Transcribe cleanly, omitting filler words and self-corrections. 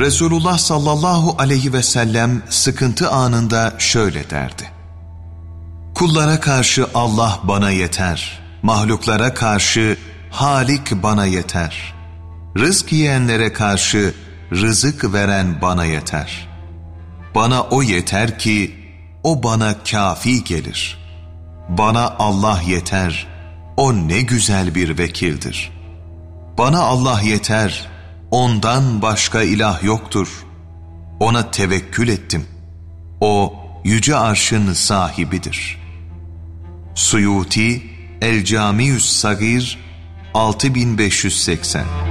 Resulullah sallallahu aleyhi ve sellem sıkıntı anında şöyle derdi: kullara karşı Allah bana yeter, mahluklara karşı Halik bana yeter. Rızk yiyenlere karşı rızık veren bana yeter. Bana o yeter ki o bana kafi gelir. Bana Allah yeter, o ne güzel bir vekildir. Bana Allah yeter, ondan başka ilah yoktur. Ona tevekkül ettim. O yüce arşın sahibidir. Suyuti El Camiyü's Sagir 6580